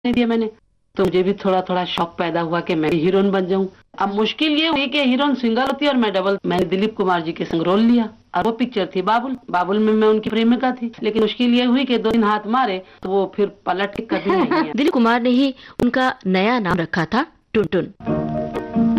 नहीं दिया मैंने, तो मुझे भी थोड़ा थोड़ा शौक पैदा हुआ कि मैं भी हीरोइन बन जाऊं। अब मुश्किल ये हुई कि हीरोइन सिंगल होती है और मैं डबल। मैंने दिलीप कुमार जी के संग रोल लिया और वो पिक्चर थी बाबुल। बाबुल में मैं उनकी प्रेमिका थी, लेकिन मुश्किल ये हुई कि 2 दिन हाथ मारे तो वो फिर पलट के कभी नहीं आया। दिलीप कुमार ने ही उनका नया नाम रखा था टुनटुन।